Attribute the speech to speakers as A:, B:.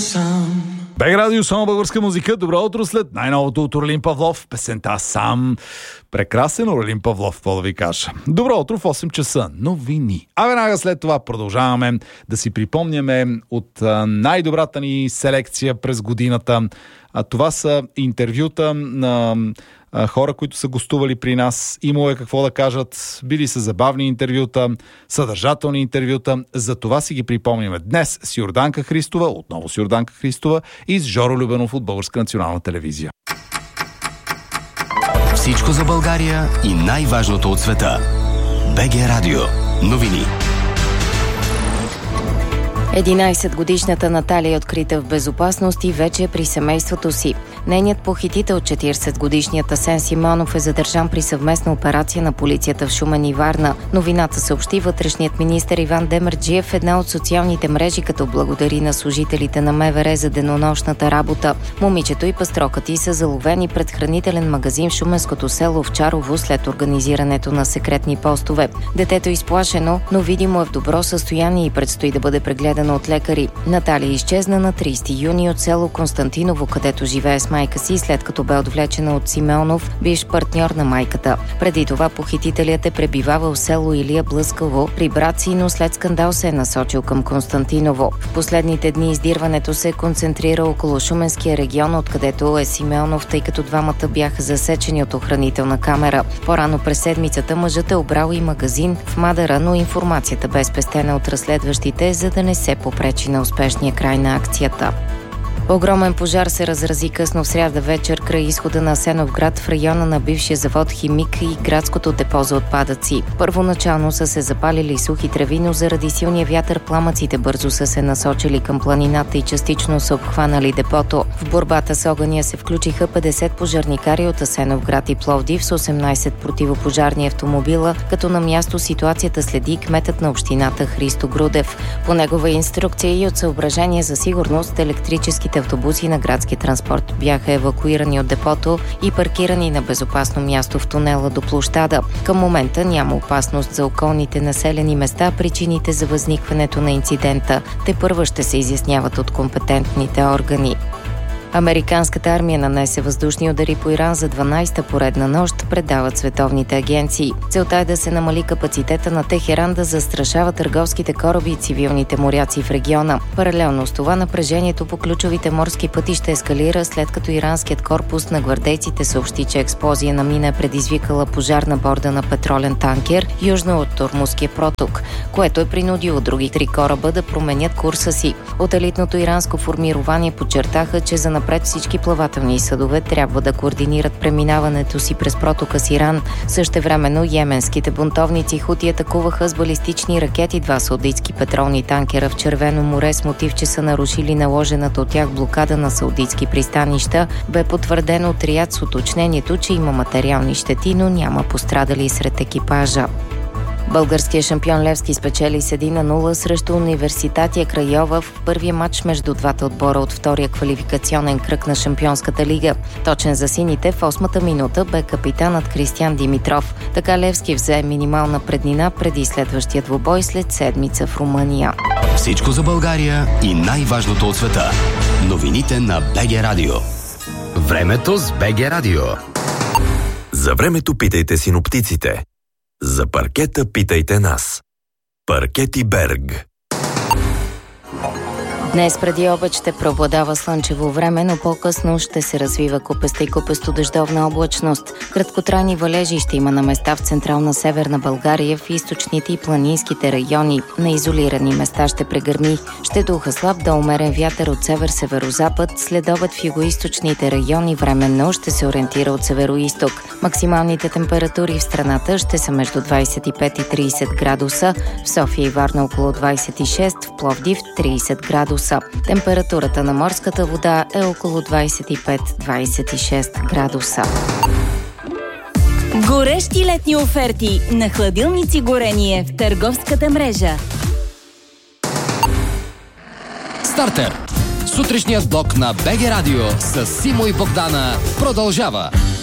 A: сам.
B: БГ Радио, само българска музика. Добро утро след най-новото от Орлин Павлов. Песента Сам. Прекрасен Орлин Павлов, какво да ви кажа. Добро утро в 8 часа. Новини. А веднага след това продължаваме да си припомняме от най-добрата ни селекция през годината. Това са интервюта на хора, които са гостували при нас. Имало е какво да кажат. Били са забавни интервюта, съдържателни интервюта. За това си ги припомняме днес с Йорданка Христова, отново с Йорданка Христова и с Жоро Любенов от Българска национална телевизия.
C: Всичко за България и най-важното от света. БГ Радио. Новини.
D: 11-годишната Наталия е открита в безопасност и вече е при семейството си. Нейният похитител, 40-годишният Асен Симеонов, е задържан при съвместна операция на полицията в Шумен и Варна. Новината съобщи вътрешният министър Иван Демерджиев в една от социалните мрежи, като благодари на служителите на МВР за денонощната работа. Момичето и пастрокът й са заловени пред хранителен магазин в шуменското село Овчарово след организирането на секретни постове. Детето е изплашено, но видимо е в добро състояние и предстои да бъде прегледано от лекари. Наталия изчезна на 30 юни от село Константиново, където живее с майка си, след като бе отвлечена от Симеонов, бивш партньор на майката. Преди това похитителят е пребивавал в село Илия Блъскаво при брат си, но след скандал се е насочил към Константиново. В последните дни издирването се концентрира около Шуменския регион, откъдето е Симеонов, тъй като двамата бяха засечени от охранителна камера. По-рано през седмицата мъжът е обрал и магазин в Мадара, но информацията бе спестена от разследващите, за да не се попречи на успешния край на акцията. Огромен пожар се разрази късно в сряда вечер край изхода на Асеновград в района на бившия завод Химик и градското депо за отпадъци. Първоначално са се запалили сухи треви, но заради силния вятър пламъците бързо са се насочили към планината и частично са обхванали депото. В борбата с огъня се включиха 50 пожарникари от Асеновград и Пловдив с 18 противопожарни автомобила, като на място ситуацията следи кметът на общината Христо Грудев. По негова инструкция и от съображение за сигурност, електрическите автобуси на градски транспорт бяха евакуирани от депото и паркирани на безопасно място в тунела до площада. Към момента няма опасност за околните населени места. Причините за възникването на инцидента тепърва ще се изясняват от компетентните органи. Американската армия нанесе въздушни удари по Иран за 12-та поредна нощ, предават световните агенции. Целта е да се намали капацитета на Техеран да застрашава търговските кораби и цивилните моряци в региона. Паралелно с това напрежението по ключовите морски пътища ескалира, след като иранският корпус на гвардейците съобщи, че експлозия на мина е предизвикала пожар на борда на петролен танкер южно от Тормузския проток, което е принудило други 3 кораба да променят курса си. От елитното иранско формирование подчертаха, че за напред всички плавателни съдове трябва да координират преминаването си през протока с Иран. Същевременно йеменските бунтовници Хути атакуваха с балистични ракети 2 саудитски петролни танкера в Червено море с мотив, че са нарушили наложената от тях блокада на саудитски пристанища. Бе потвърдено от Риад с уточнението, че има материални щети, но няма пострадали сред екипажа. Българският шампион Левски спечели с 1-0 срещу Университатия Крайова в първия матч между двата отбора от втория квалификационен кръг на Шампионската лига. Точен за сините в 8-та минута бе капитанът Кристиян Димитров. Така Левски взе минимална преднина преди следващия двубой след седмица в Румъния.
C: Всичко за България и най-важното от света. Новините на БГ Радио. Времето с БГ Радио.
E: За времето питайте синоптиците. За паркета питайте нас. Паркети Берг.
D: Днес преди обед ще преобладава слънчево време, но по-късно ще се развива купеста и купесто-дъждовна облачност. Краткотрайни валежи ще има на места в централна северна България, в източните и планинските райони. На изолирани места ще прегърми. Ще духа слаб до умерен вятър от север-северозапад. След обед в югоизточните райони временно ще се ориентира от североизток. Максималните температури в страната ще са между 25 и 30 градуса. В София и Варна около 26, в Пловдив 30 градуса. Температурата на морската вода е около 25-26 градуса.
F: Горещи летни оферти на хладилници Горение в търговската мрежа.
C: Стартер! Сутрешният блок на БГ Радио с Симо и Богдана продължава.